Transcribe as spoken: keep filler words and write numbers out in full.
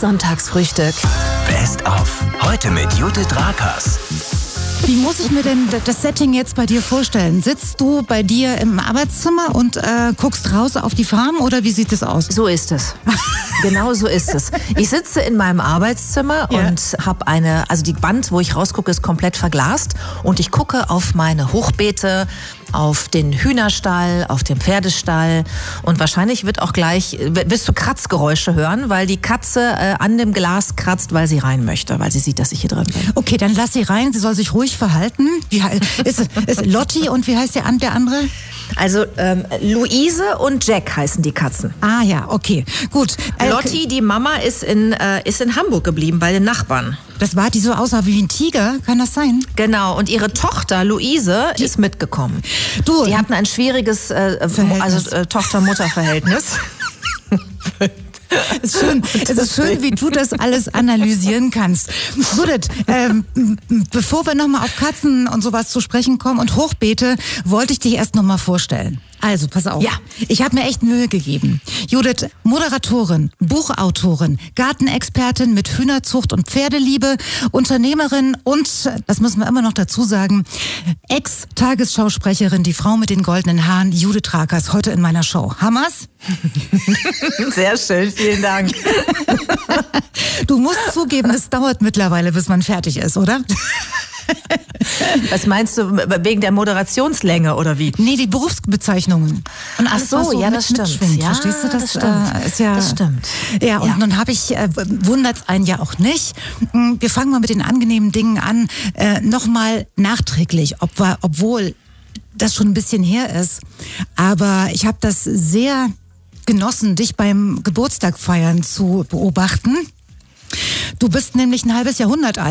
Sonntagsfrühstück. Best of. Heute mit Judith Rakers. Wie muss ich mir denn das Setting jetzt bei dir vorstellen? Sitzt du bei dir im Arbeitszimmer und äh, guckst raus auf die Farm oder wie sieht es aus? So ist es. Genau so ist es. Ich sitze in meinem Arbeitszimmer Ja. und habe eine, also die Wand, wo ich rausgucke, ist komplett verglast und ich gucke auf meine Hochbeete, auf den Hühnerstall, auf den Pferdestall und wahrscheinlich wird auch gleich, wirst du Kratzgeräusche hören, weil die Katze äh, an dem Glas kratzt, weil sie rein möchte, weil sie sieht, dass ich hier drin bin. Okay, dann lass sie rein, sie soll sich ruhig verhalten. Wie, hei- ist, ist Lotti und wie heißt der, an- der andere? Also ähm, Luise und Jack heißen die Katzen. Ah ja, okay, gut. Äh, Lotti, die Mama, ist in, äh, ist in Hamburg geblieben bei den Nachbarn. Das war, die so aussah wie ein Tiger, kann das sein? Genau, und ihre Tochter Luise ist mitgekommen. Du, Die hatten ein schwieriges äh, Verhältnis. also, äh, Tochter-Mutter-Verhältnis. Es ist schön, es ist schön, wie du das alles analysieren kannst. Judith, ähm, m- m- bevor wir nochmal auf Katzen und sowas zu sprechen kommen und Hochbeete, wollte ich dich erst nochmal vorstellen. Also, pass auf. Ja. Ich habe mir echt Mühe gegeben. Judith, Moderatorin, Buchautorin, Gartenexpertin mit Hühnerzucht und Pferdeliebe, Unternehmerin und, das müssen wir immer noch dazu sagen, Ex-Tagesschausprecherin, die Frau mit den goldenen Haaren, Judith Rakers, heute in meiner Show. Hammers? Sehr schön, vielen Dank. Du musst zugeben, es dauert mittlerweile, bis man fertig ist, oder? Was meinst du, wegen der Moderationslänge oder wie? Nee, die Berufsbezeichnungen. Und Ach alles, so, was ja, mit- das stimmt. mitschwingt, Ja, verstehst du? Das, das stimmt. Äh, ist ja, Das stimmt. Ja, und Ja. nun habe ich, äh, wundert's einen ja auch nicht. Hm, Wir fangen mal mit den angenehmen Dingen an. Äh, Nochmal nachträglich, ob wir, obwohl das schon ein bisschen her ist. Aber ich habe das sehr genossen, dich beim Geburtstag feiern zu beobachten. Du bist nämlich ein halbes Jahrhundert alt.